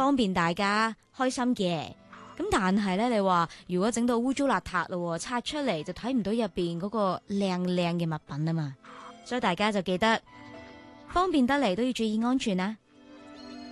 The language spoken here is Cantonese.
方便大家開心嘅。咁但係咧，你話如果整到污糟邋遢咯，拆出嚟就睇唔到入邊嗰個靚靚嘅物品啊嘛，所以大家就記得方便得嚟都要注意安全啦。